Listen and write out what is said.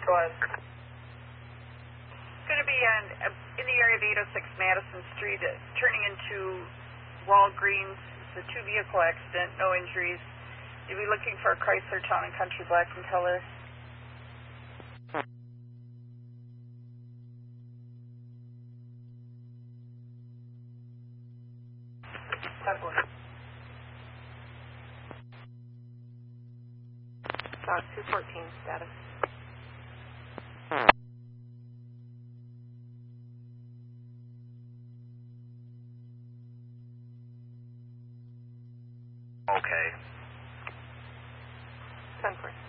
Go ahead. Going to be in the area of 806 Madison Street, turning into Walgreens. It's a two-vehicle accident, no injuries. You'll be looking for a Chrysler Town & Country black in color. South 214 status. Okay. 10-4.